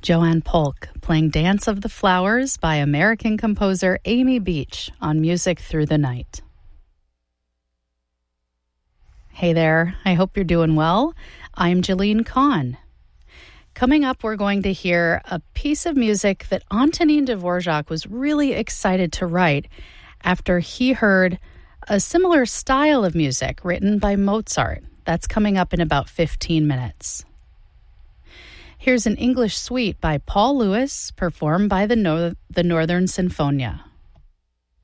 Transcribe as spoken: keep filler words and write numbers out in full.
Joanne Polk playing Dance of the Flowers by American composer Amy Beach on Music Through the Night. Hey there, I hope you're doing well. I'm Jeline Kahn. Coming up, we're going to hear a piece of music that Antonin Dvorak was really excited to write after he heard a similar style of music written by Mozart. That's coming up in about fifteen minutes. Here's an English suite by Paul Lewis, performed by the, no- the Northern Sinfonia.